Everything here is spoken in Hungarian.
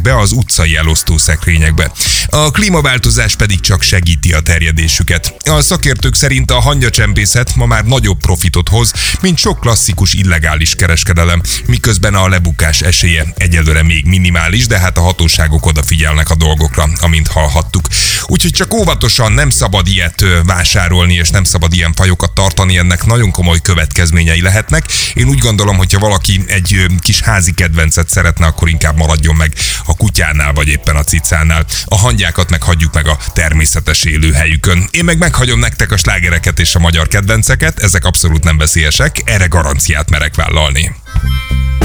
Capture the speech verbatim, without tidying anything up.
be az utcai elosztó szekrényekbe. A klímaváltozás pedig csak segíti a terjedésüket. A szakértők szerint a hangyacsempészet ma már nagyobb profitot hoz, mint sok klasszikus illegális kereskedelem, miközben a lebukás esélye egyelőre még minimális, de hát a hatóságok odafigyelnek a dolgokra, amint hallhattuk. Úgyhogy csak óvatosan, nem szabad ilyet vásárolni, és nem szabad ilyen fajokat tartani, ennek nagyon komoly következményei lehetnek. Én úgy gondolom, hogyha valaki egy kis házi kedvencet szeretne, akkor inkább maradjon meg a kutyánál, vagy éppen a cicánál. A hangyákat meg hagyjuk meg a természetes élőhelyükön. Én meg meghagyom nektek a slágereket és a magyar kedvenceket, ezek abszolút nem veszélyesek, erre garanciát merek vállalni.